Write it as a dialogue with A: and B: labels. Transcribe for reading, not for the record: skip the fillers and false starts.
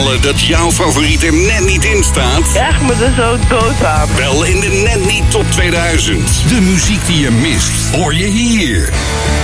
A: balen dat jouw favoriet er net niet in staat?
B: Ja, ik me er zo dood aan.
A: Wel in de Net Niet Top 2000. De muziek die je mist, hoor je hier.